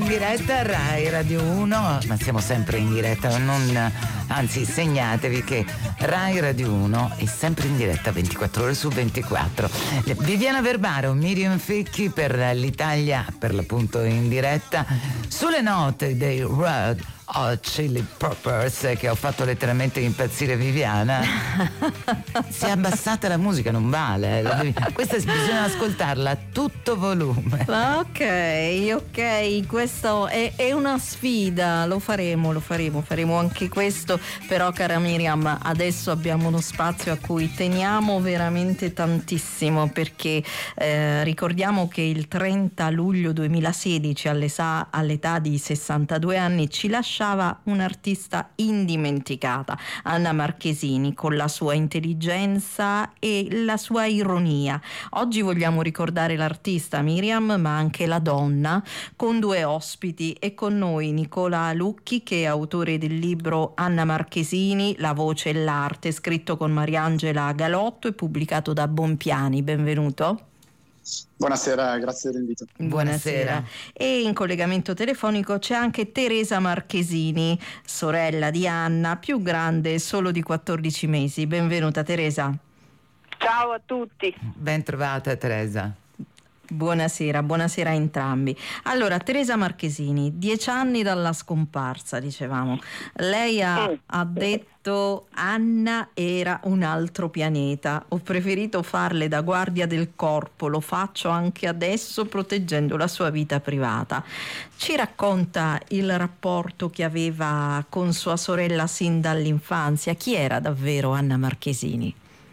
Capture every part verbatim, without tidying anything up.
diretta Rai Radio uno, ma siamo sempre in diretta, non, anzi segnatevi che Rai Radio uno è sempre in diretta ventiquattro ore su ventiquattro. Viviana Verbaro, Miriam Fecchi per l'Italia, per l'appunto in diretta, sulle note dei Red Hot Chili Peppers, che ho fatto letteralmente impazzire Viviana. Si è abbassata la musica, non vale, eh. Questa bisogna ascoltarla a tutto volume. Ok, ok, questo è, è una sfida, lo faremo, lo faremo, faremo anche questo, però cara Miriam, adesso abbiamo uno spazio a cui teniamo veramente tantissimo, perché eh, ricordiamo che il trenta luglio duemilasedici all'età, all'età di sessantadue anni ci lascia un'artista indimenticata, Anna Marchesini, con la sua intelligenza e la sua ironia. Oggi vogliamo ricordare l'artista Miriam, ma anche la donna, con due ospiti, e con noi Nicola Lucchi, che è autore del libro Anna Marchesini, La voce e l'arte, scritto con Mariangela Galotto e pubblicato da Bonpiani. Benvenuto. Buonasera, grazie dell'invito. Buonasera. E in collegamento telefonico c'è anche Teresa Marchesini, sorella di Anna, più grande solo di quattordici mesi. Benvenuta Teresa. Ciao a tutti. Ben trovata Teresa. Buonasera, buonasera a entrambi. Allora, Teresa Marchesini, dieci anni dalla scomparsa, dicevamo. Lei ha, ha detto: Anna era un altro pianeta, ho preferito farle da guardia del corpo, lo faccio anche adesso proteggendo la sua vita privata. Ci racconta il rapporto che aveva con sua sorella sin dall'infanzia. Chi era davvero Anna Marchesini?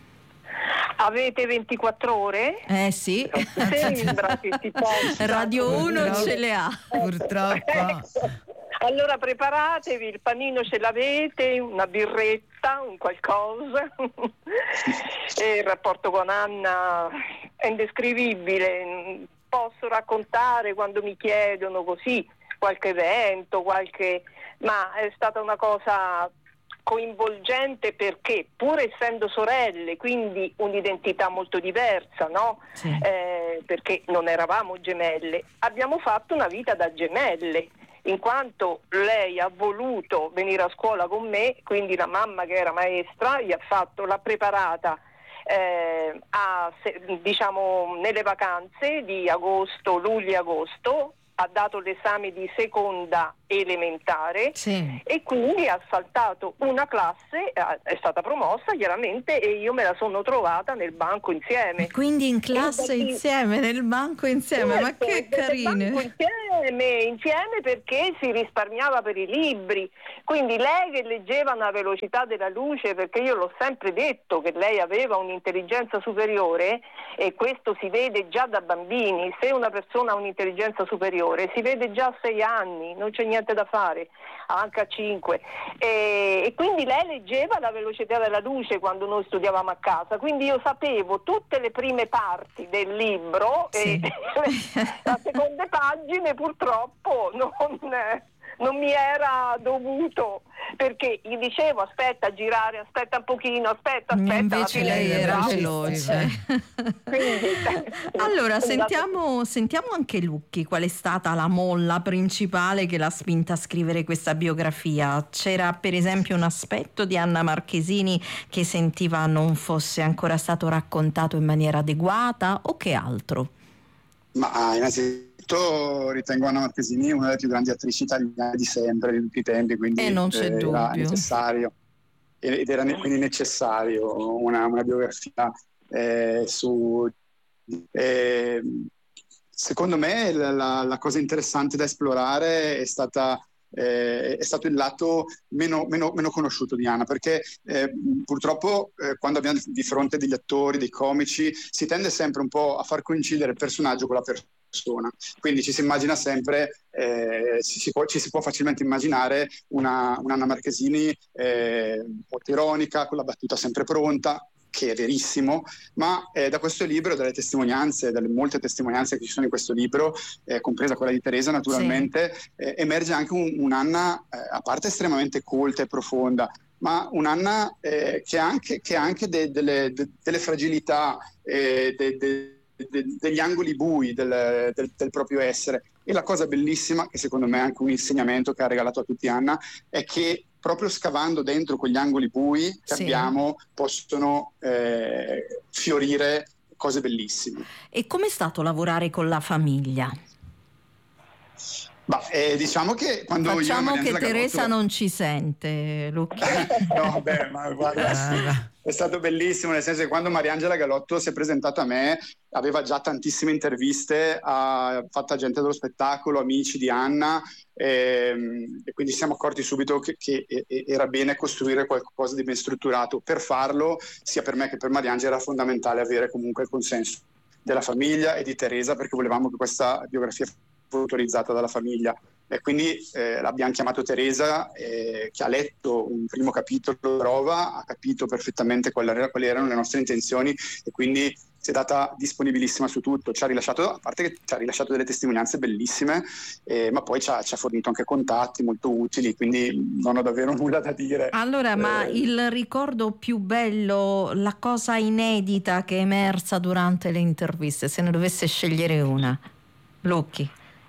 Avete ventiquattro ore? Eh sì. Sembra che si possa. Radio uno ce le ha. Purtroppo. Allora preparatevi, il panino ce l'avete, una birretta, un qualcosa. E il rapporto con Anna è indescrivibile. Posso raccontare quando mi chiedono così qualche evento, qualche... ma è stata una cosa coinvolgente, perché pur essendo sorelle, quindi un'identità molto diversa, no? Sì. Eh, perché non eravamo gemelle, abbiamo fatto una vita da gemelle, in quanto lei ha voluto venire a scuola con me, quindi la mamma, che era maestra, gli ha fatto, l'ha preparata eh, a, diciamo nelle vacanze di agosto, luglio e agosto, ha dato l'esame di seconda elementare, sì. E quindi ha saltato una classe, è stata promossa chiaramente, e io me la sono trovata nel banco insieme. Quindi in classe quindi, insieme, nel banco insieme, certo, ma che carine! Insieme, insieme perché si risparmiava per i libri, quindi lei che leggeva a una velocità della luce, perché io l'ho sempre detto che lei aveva un'intelligenza superiore, e questo si vede già da bambini. Se una persona ha un'intelligenza superiore si vede già a sei anni, non c'è niente da fare, anche a cinque, e, e quindi lei leggeva alla velocità della luce quando noi studiavamo a casa, quindi io sapevo tutte le prime parti del libro, sì. E le seconde pagine purtroppo non, non mi era dovuto, perché gli dicevo aspetta a girare, aspetta un pochino, aspetta, aspetta. Invece lei era veloce. Allora sentiamo, sentiamo anche Lucchi, qual è stata la molla principale che l'ha spinta a scrivere questa biografia. C'era per esempio un aspetto di Anna Marchesini che sentiva non fosse ancora stato raccontato in maniera adeguata, o che altro? Ma innanzitutto ritengo Anna Marchesini una delle più grandi attrici italiane di sempre, di tutti i tempi, quindi e non c'è eh, dubbio. Era necessario, ed era quindi necessario una, una biografia eh, su... Eh, secondo me la, la, la cosa interessante da esplorare è stata Eh, è stato il lato meno, meno, meno conosciuto di Anna, perché eh, purtroppo eh, quando abbiamo di fronte degli attori, dei comici, si tende sempre un po' a far coincidere il personaggio con la persona, quindi ci si immagina sempre, eh, ci, si può, ci si può facilmente immaginare una, un'Anna Marchesini eh, molto ironica, con la battuta sempre pronta, che è verissimo, ma eh, da questo libro, dalle testimonianze, dalle molte testimonianze che ci sono in questo libro, eh, compresa quella di Teresa naturalmente, sì. eh, emerge anche un, un'Anna, eh, a parte estremamente colta e profonda, ma un'Anna eh, che ha anche, che ha anche de, delle, de, delle fragilità, eh, de, de, de, degli angoli bui del, del, del proprio essere. E la cosa bellissima, che secondo me è anche un insegnamento che ha regalato a tutti Anna, è che proprio scavando dentro quegli angoli bui che sì. abbiamo possono eh, fiorire cose bellissime. E com'è stato lavorare con la famiglia? Bah, eh, diciamo che quando Facciamo io che Teresa Galotto... non ci sente, Luca. No, beh, ma guarda, è stato bellissimo, nel senso che quando Mariangela Galotto si è presentata a me aveva già tantissime interviste, ha fatto a gente dello spettacolo, amici di Anna, e, e quindi ci siamo accorti subito che, che era bene costruire qualcosa di ben strutturato. Per farlo, sia per me che per Mariangela, era fondamentale avere comunque il consenso della famiglia e di Teresa, perché volevamo che questa biografia fosse autorizzata dalla famiglia. E quindi eh, l'abbiamo chiamato Teresa, eh, che ha letto un primo capitolo di prova, ha capito perfettamente quali, quali erano le nostre intenzioni e quindi si è data disponibilissima su tutto. Ci ha rilasciato, a parte che ci ha rilasciato delle testimonianze bellissime, eh, ma poi ci ha, ci ha fornito anche contatti molto utili, quindi non ho davvero nulla da dire. Allora, ma eh, il ricordo più bello, la cosa inedita che è emersa durante le interviste, se ne dovesse scegliere una, Lucchi?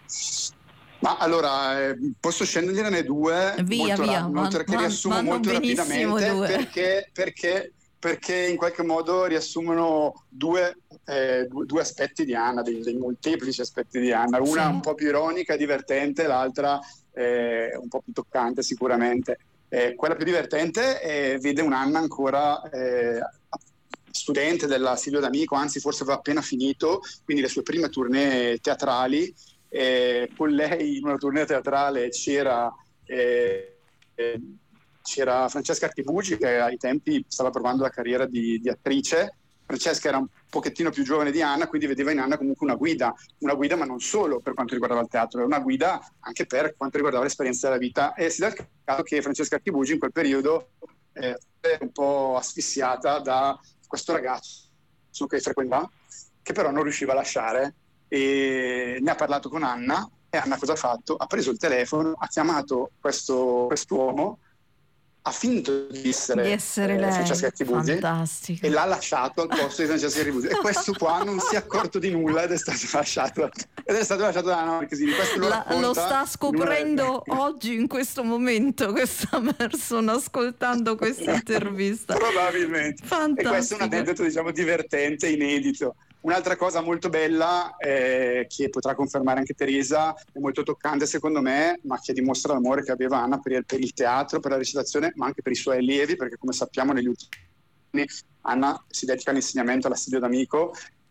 Ma allora, eh, posso scendergliene due, via, molto via, ra- man, che man, riassumo molto rapidamente, due. perché, perché, perché in qualche modo riassumono due, eh, due, due aspetti di Anna, dei, dei molteplici aspetti di Anna, una Sì. un po' più ironica, divertente, l'altra eh, un po' più toccante sicuramente. Eh, quella più divertente eh, vede un'Anna ancora eh, studente della Silvio D'Amico, anzi forse aveva appena finito, quindi le sue prime tournée teatrali. Eh, con lei in una tournée teatrale c'era, eh, eh, c'era Francesca Archibugi, che ai tempi stava provando la carriera di, di attrice. Francesca era un pochettino più giovane di Anna, quindi vedeva in Anna comunque una guida, una guida ma non solo per quanto riguardava il teatro, era una guida anche per quanto riguardava l'esperienza della vita. E si dà il caso che Francesca Archibugi in quel periodo eh, è un po' asfissiata da questo ragazzo che frequentava, che però non riusciva a lasciare. E ne ha parlato con Anna e Anna cosa ha fatto? Ha preso il telefono, ha chiamato questo quest'uomo, ha finto di essere, di essere eh, lei, Francesca Archibugi, fantastico, e l'ha lasciato al posto di Francesca Archibugi, e questo qua non si è accorto di nulla ed è stato lasciato ed è stato lasciato da Anna Marchesini. Questo lo, La, lo sta scoprendo in una... oggi in questo momento questa persona ascoltando questa intervista probabilmente. Fantastico. E questo è un aneddoto, diciamo, divertente, inedito. Un'altra cosa molto bella, eh, che potrà confermare anche Teresa, è molto toccante secondo me, ma che dimostra l'amore che aveva Anna per il, per il teatro, per la recitazione, ma anche per i suoi allievi, perché come sappiamo negli ultimi anni Anna si dedica all'insegnamento alla Silvio D'Amico,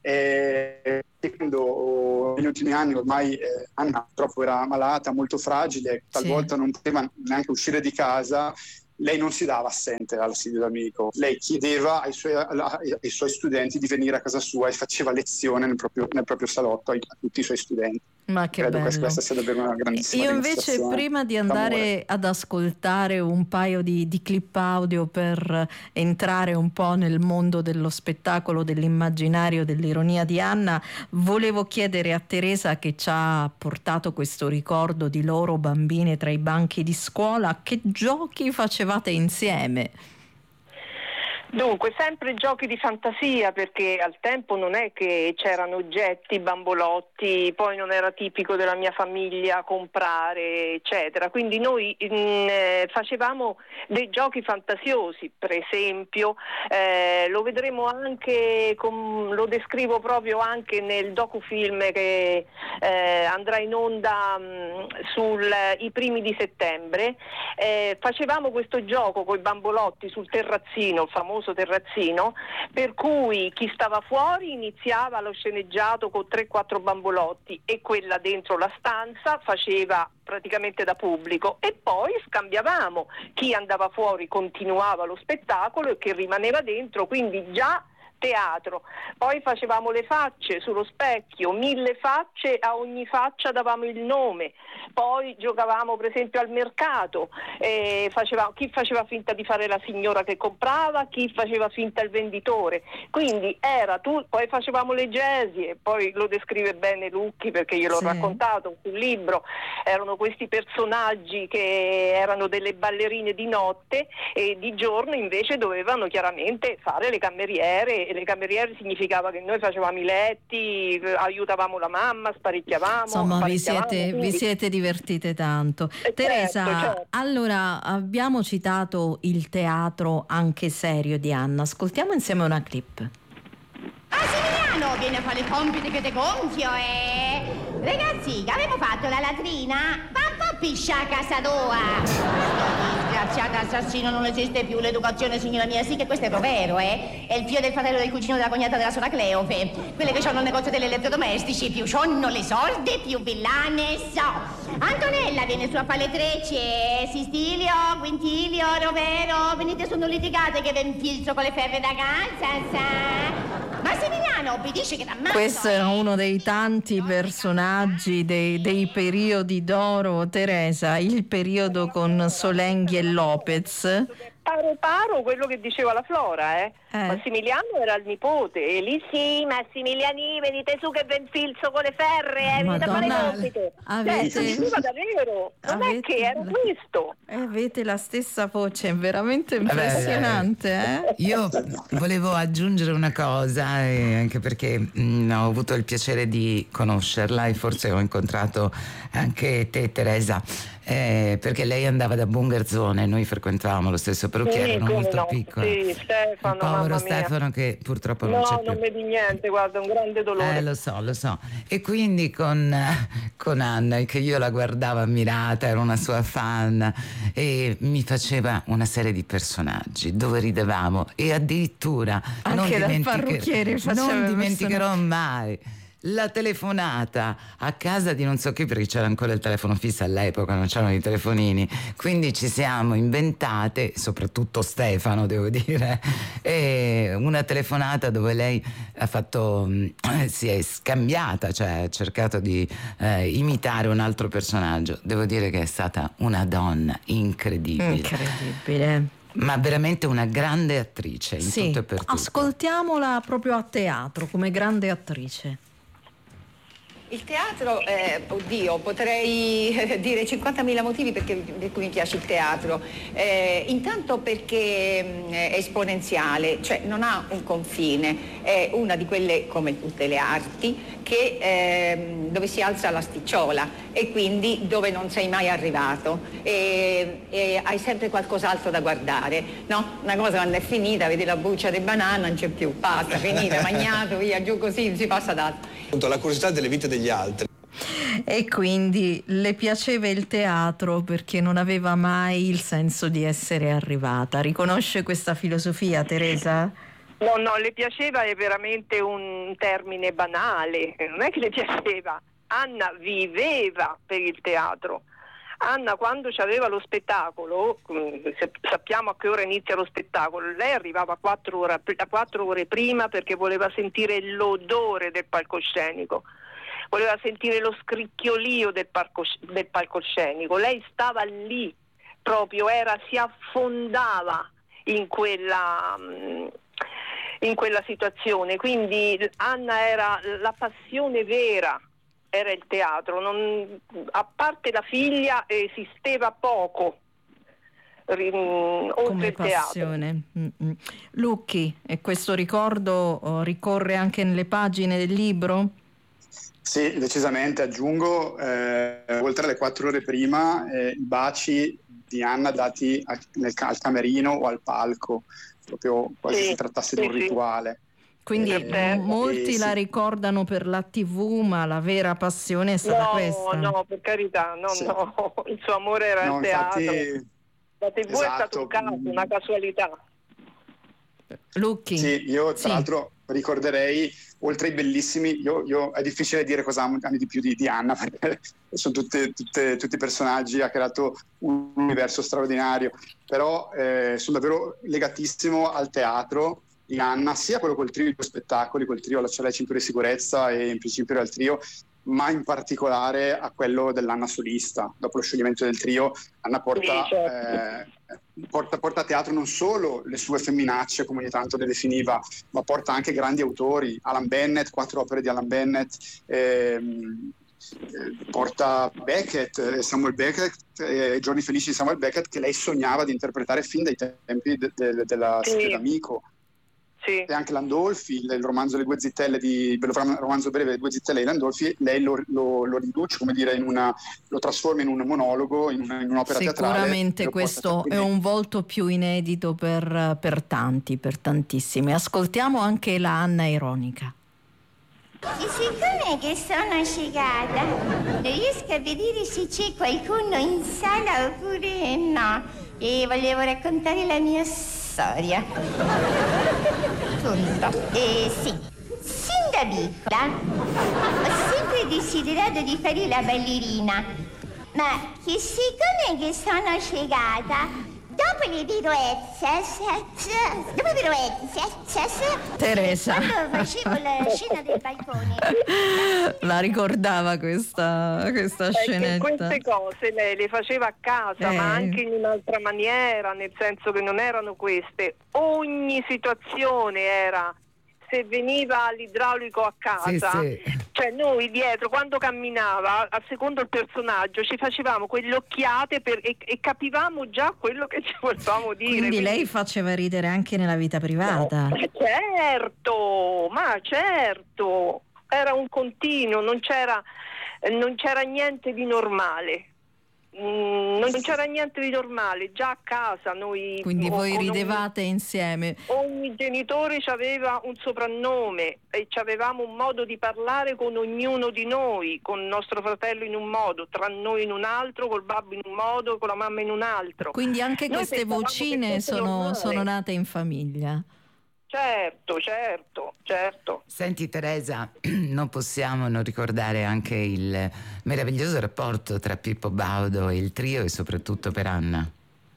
e quando negli ultimi anni ormai eh, Anna purtroppo era malata, molto fragile, talvolta sì. non poteva neanche uscire di casa. Lei non si dava assente alla Silvio D'Amico, lei chiedeva ai suoi, ai suoi studenti di venire a casa sua e faceva lezione nel proprio, nel proprio salotto a, a tutti i suoi studenti. Ma che Credo bello. che questa sia davvero una grandissima Io invece prima di andare d'amore. ad ascoltare un paio di, di clip audio per entrare un po' nel mondo dello spettacolo, dell'immaginario, dell'ironia di Anna, volevo chiedere a Teresa, che ci ha portato questo ricordo di loro bambine tra i banchi di scuola, che giochi facevate insieme? Dunque, sempre giochi di fantasia, perché al tempo non è che c'erano oggetti, bambolotti, poi non era tipico della mia famiglia comprare, eccetera. Quindi noi mh, eh, facevamo dei giochi fantasiosi, per esempio, eh, lo vedremo anche, con, lo descrivo proprio anche nel docufilm che eh, andrà in onda sui primi di settembre. Eh, facevamo questo gioco con i bambolotti sul terrazzino, il famoso terrazzino, per cui chi stava fuori iniziava lo sceneggiato con tre quattro bambolotti e quella dentro la stanza faceva praticamente da pubblico, e poi scambiavamo, chi andava fuori continuava lo spettacolo e chi rimaneva dentro, quindi già teatro. Poi facevamo le facce sullo specchio, mille facce, a ogni faccia davamo il nome. Poi giocavamo per esempio al mercato, eh, faceva, chi faceva finta di fare la signora che comprava, chi faceva finta il venditore. Quindi era tu, poi facevamo le gesie, poi lo descrive bene Lucchi perché gliel'ho sì. raccontato sul libro. Erano questi personaggi che erano delle ballerine di notte e di giorno invece dovevano chiaramente fare le cameriere le cameriere significava che noi facevamo i letti, aiutavamo la mamma, sparecchiavamo. Insomma, vi siete, vi siete divertite tanto. Eh, Teresa, certo, certo. allora abbiamo citato il teatro anche serio di Anna. Ascoltiamo insieme una clip. Massimiliano, vieni a fare i compiti che te gonfio, eh! Ragazzi, che avevo fatto la latrina? Va un po' piscia a casa tua! Disgraziato assassino, non esiste più l'educazione, signora mia, sì che questo è proprio, eh! È il figlio del fratello del cugino della cognata della sora Cleofe. Quelle che hanno il negozio degli elettrodomestici, più c'hanno le soldi, più villane so! Antonella viene su a fare le trecce, Sistilio, Quintilio, Rovero, venite su, non litigate che ve infilzo con le ferre da casa, sa? Massimiliano, obbedisce che t'ammazzo. Questo era uno dei tanti personaggi dei, dei periodi d'oro, Teresa, il periodo con Solenghi e Lopez. Paro paro quello che diceva la Flora, eh. Eh. Massimiliano era il nipote e lì sì, Massimiliani, venite su che ve infilzo con le ferre, eh, venite a fare Madonna, il compito. avete- Eh, si diceva davvero, non è avete- che era questo. Eh, avete la stessa voce, è veramente impressionante, eh? Io volevo aggiungere una cosa, eh, anche perché mh, ho avuto il piacere di conoscerla e forse ho incontrato anche te, Teresa, eh, perché lei andava da Bungarzone, noi frequentavamo lo stesso parrucchiere, Sì, erano come molto no. piccoli. Sì, Stefano, Il povero mamma mia. Stefano che purtroppo non No, c'è più. non vedi niente, guarda, un grande dolore. Eh, lo so, lo so. E quindi con, eh, con Anna, che io la guardavo ammirata, ero una sua fan, e mi faceva una serie di personaggi dove ridevamo e addirittura Anche non, dal dimenticher- parrucchiere faceva non i dimenticherò mai la telefonata a casa di non so chi, perché c'era ancora il telefono fisso all'epoca, non c'erano i telefonini, quindi ci siamo inventate, soprattutto Stefano devo dire, e una telefonata dove lei ha fatto mh, si è scambiata, cioè ha cercato di eh, imitare un altro personaggio. Devo dire che è stata una donna incredibile, Incredibile. ma veramente una grande attrice in Sì, tutto e per tutto. ascoltiamola proprio a teatro come grande attrice. Il teatro, eh, oddio, potrei dire cinquantamila motivi perché, per cui mi piace il teatro. Eh, intanto perché mh, è esponenziale, cioè non ha un confine, è una di quelle, come tutte le arti, che, ehm, dove si alza l'asticciola e quindi dove non sei mai arrivato e, e hai sempre qualcos'altro da guardare, no? Una cosa quando è finita, vedi la buccia di banana, non c'è più, basta, finita, magnato, via, giù così, non si passa ad altro. La curiosità delle vite degli altri. E quindi le piaceva il teatro perché non aveva mai il senso di essere arrivata. Riconosce questa filosofia, Teresa? No, no, le piaceva è veramente un termine banale, non è che le piaceva. Anna viveva per il teatro. Anna quando c'aveva lo spettacolo, se sappiamo a che ora inizia lo spettacolo, lei arrivava quattro ore, quattro ore prima perché voleva sentire l'odore del palcoscenico, voleva sentire lo scricchiolio del, palcos- del palcoscenico. Lei stava lì, proprio era, si affondava in quella, in quella situazione. Quindi Anna era la passione vera. Era il teatro, non, a parte la figlia esisteva poco rin, oltre Come il teatro. passione. Mm-mm. Lucchi, e questo ricordo oh, ricorre anche nelle pagine del libro? Sì, decisamente. Aggiungo, eh, oltre alle quattro ore prima, eh, i baci di Anna dati a, nel, al camerino o al palco, proprio quasi Sì, si trattasse sì, di un sì. rituale. Quindi Eh, m- molti eh, la sì. ricordano per la tivù, ma la vera passione è stata No, questa. no, per carità, no, Sì. no, il suo amore era No, il teatro. infatti, La tivù è stato esatto. un caso, una casualità. Lucchi. Sì, io tra Sì. l'altro ricorderei, oltre ai bellissimi, io, io- è difficile dire cosa amo amo di più di, di Anna, perché sono tutte, tutte- tutti personaggi, ha creato un universo straordinario, però eh, sono davvero legatissimo al teatro di Anna, sia quello col trio di spettacoli, col trio alla Cella Cintura di Sicurezza e in principio al trio, ma in particolare a quello dell'Anna solista. Dopo lo scioglimento del trio, Anna porta, Sì, certo. eh, porta, porta a teatro non solo le sue femminacce, come ogni tanto le definiva, ma porta anche grandi autori. Alan Bennett, quattro opere di Alan Bennett, ehm, eh, porta Beckett, eh, Samuel Beckett, eh, Giorni felici di Samuel Beckett, che lei sognava di interpretare fin dai tempi de- de- della Sì. Sete d'Amico. Sì. E anche Landolfi, il, il romanzo Le due zittelle di il romanzo breve Le due zittelle di Landolfi, lei lo, lo, lo riduce, come dire, in una, lo trasforma in un monologo, in, una, in un'opera teatrale. Sicuramente questo è un volto più inedito per, per tanti, per tantissimi. Ascoltiamo anche la Anna ironica. E siccome che sono cecata, non riesco a vedere se c'è qualcuno in sala oppure no. E volevo raccontare la mia storia. Punto. E sì, sin da piccola ho sempre desiderato di fare la ballerina, ma che siccome che sono cecata, dopo le pirouette, dopo le pirouette, Teresa, quando facevo la scena del balcone, la ricordava questa, questa scenetta. Queste cose lei le faceva a casa, eh. ma anche in un'altra maniera, nel senso che non erano queste. Ogni situazione era, se veniva l'idraulico a casa, sì, sì. Cioè noi dietro, quando camminava, a secondo il personaggio, ci facevamo quelle occhiate per, e, e capivamo già quello che ci volevamo dire. Quindi, quindi lei faceva ridere anche nella vita privata? No, certo, ma certo, era un continuo, non c'era, non c'era niente di normale. Mm, non c'era niente di normale, già a casa noi. Quindi voi ridevate ogni, insieme. Ogni genitore aveva un soprannome e avevamo un modo di parlare con ognuno di noi, con il nostro fratello in un modo, tra noi in un altro, col babbo in un modo, con la mamma in un altro. Quindi anche noi queste vocine sono, sono nate in famiglia. Certo, certo, certo. Senti Teresa, non possiamo non ricordare anche il meraviglioso rapporto tra Pippo Baudo e il trio e soprattutto per Anna.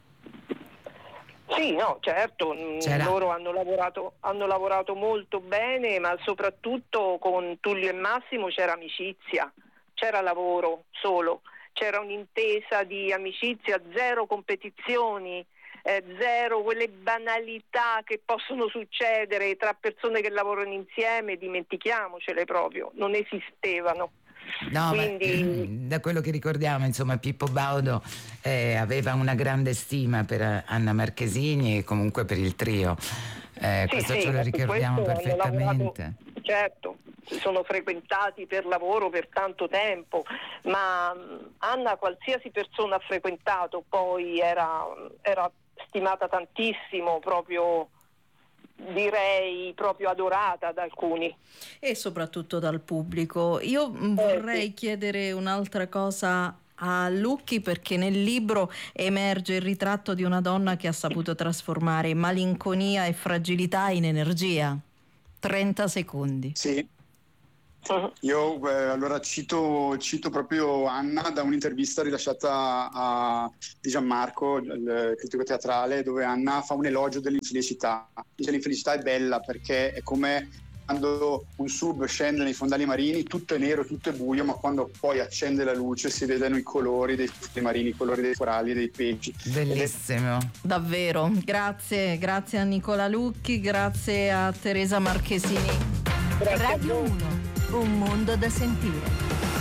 Sì, no, certo, C'era. loro hanno lavorato, hanno lavorato molto bene, ma soprattutto con Tullio e Massimo c'era amicizia, c'era lavoro solo, c'era un'intesa di amicizia, zero competizioni. Eh, zero quelle banalità che possono succedere tra persone che lavorano insieme, dimentichiamocele proprio, non esistevano. No, Quindi... ma, da quello che ricordiamo, insomma, Pippo Baudo eh, aveva una grande stima per Anna Marchesini e comunque per il trio. Eh, sì, questo sì, ce lo ricordiamo perfettamente. Lavorato, certo, si sono frequentati per lavoro per tanto tempo, ma Anna qualsiasi persona ha frequentato poi era, era stimata tantissimo, proprio direi proprio adorata da alcuni e soprattutto dal pubblico. Io vorrei eh, sì. chiedere un'altra cosa a Lucchi, perché nel libro emerge il ritratto di una donna che ha saputo trasformare malinconia e fragilità in energia. trenta secondi. Sì. Io eh, allora cito, cito proprio Anna da un'intervista rilasciata a Di Gianmarco, il critico teatrale, dove Anna fa un elogio dell'infelicità. Dice: l'infelicità è bella perché è come quando un sub scende nei fondali marini, tutto è nero, tutto è buio, ma quando poi accende la luce si vedono i colori dei fondali marini, i colori dei coralli e dei pesci. Bellissimo. Davvero, grazie, grazie a Nicola Lucchi, grazie a Teresa Marchesini. Radio uno, un mondo da sentire.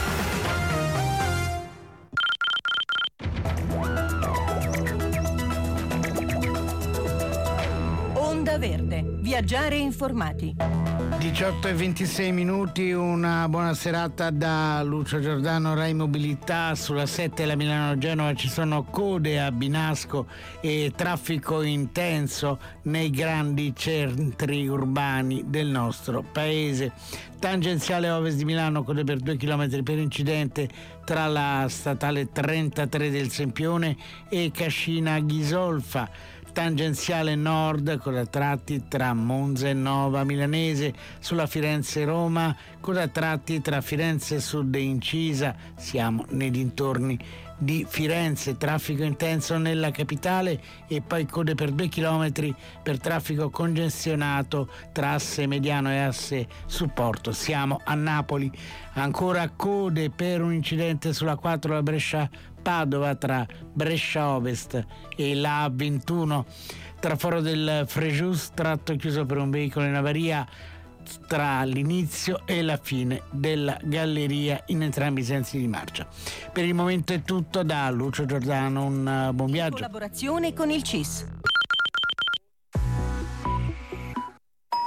Onda Verde, viaggiare informati. diciotto e ventisei minuti, una buona serata da Lucio Giordano, Rai Mobilità. Sulla sette la Milano-Genova ci sono code a Binasco e traffico intenso nei grandi centri urbani del nostro paese. Tangenziale ovest di Milano, code per due chilometri per incidente tra la statale trentatré del Sempione e Cascina Ghisolfa. Tangenziale nord con a tratti tra Monza e Nova Milanese, sulla Firenze-Roma con a tratti tra Firenze Sud e Incisa, siamo nei dintorni di Firenze, traffico intenso nella capitale e poi code per due chilometri per traffico congestionato tra asse mediano e asse supporto, siamo a Napoli. Ancora code per un incidente sulla quattro la Brescia Padova tra Brescia Ovest e la A ventuno, traforo del Frejus, tratto chiuso per un veicolo in avaria tra l'inizio e la fine della galleria in entrambi i sensi di marcia. Per il momento è tutto da Lucio Giordano, un buon viaggio. In collaborazione con il C I S.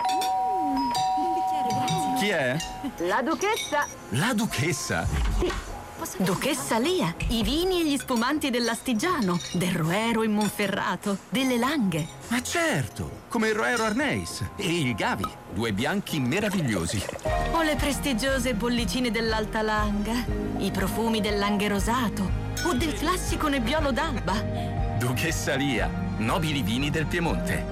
è? La Duchessa. La Duchessa? Sì. Duchessa Lia, i vini e gli spumanti dell'Astigiano, del Roero in Monferrato, delle Langhe. Ma certo, come il Roero Arneis e il Gavi, due bianchi meravigliosi. O le prestigiose bollicine dell'Alta Langa, i profumi del Langhe rosato o del classico Nebbiolo d'Alba. Duchessa Lia, nobili vini del Piemonte.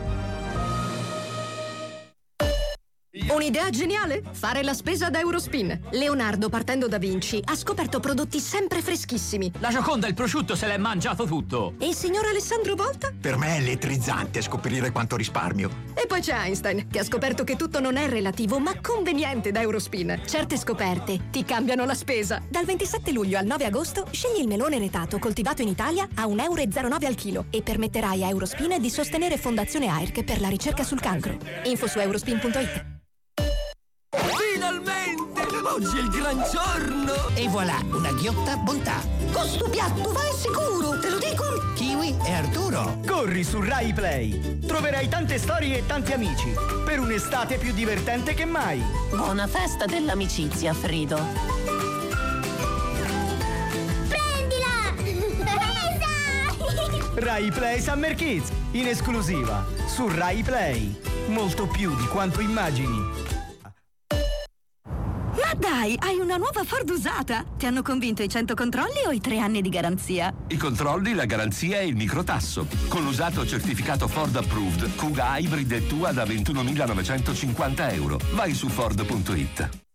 Un'idea geniale? Fare la spesa da Eurospin. Leonardo, partendo da Vinci, ha scoperto prodotti sempre freschissimi. La Gioconda il prosciutto se l'è mangiato tutto. E il signor Alessandro Volta? Per me è elettrizzante scoprire quanto risparmio. E poi c'è Einstein, che ha scoperto che tutto non è relativo, ma conveniente da Eurospin. Certe scoperte ti cambiano la spesa. Dal ventisette luglio al nove agosto scegli il melone retato coltivato in Italia a un euro e zero nove al chilo e permetterai a Eurospin di sostenere Fondazione A I R C per la ricerca sul cancro. Info su eurospin punto it. Finalmente! Oggi è il gran giorno! E voilà, una ghiotta bontà. Questo piatto va sicuro, te lo dico! Kiwi e Arturo. Corri su Rai Play. Troverai tante storie e tanti amici. Per un'estate più divertente che mai. Buona festa dell'amicizia, Frido. Prendila! Presa! Rai Play Summer Kids. In esclusiva. Su Rai Play. Molto più di quanto immagini. Ma dai, hai una nuova Ford usata! Ti hanno convinto i cento controlli o i tre anni di garanzia? I controlli, la garanzia e il microtasso. Con l'usato certificato Ford Approved, Kuga Hybrid è tua da ventunomilanovecentoscinquanta euro. Vai su Ford punto it.